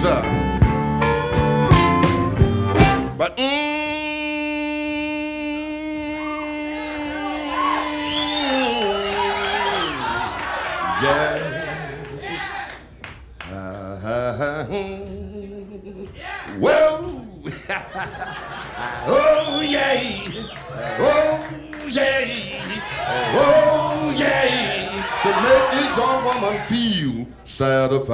sir. But yeah. Well, oh yeah, oh yeah, oh yeah, to make this young woman feel satisfied.